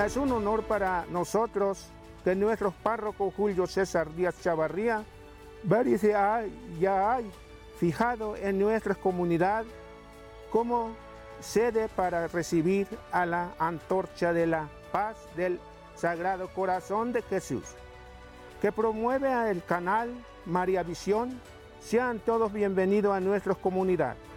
Es un honor para nosotros que nuestro párroco Julio César Díaz Chavarría ya hay fijado en nuestra comunidad como sede para recibir a la antorcha de la paz del Sagrado Corazón de Jesús, que promueve el canal María Visión. Sean todos bienvenidos a nuestra comunidad.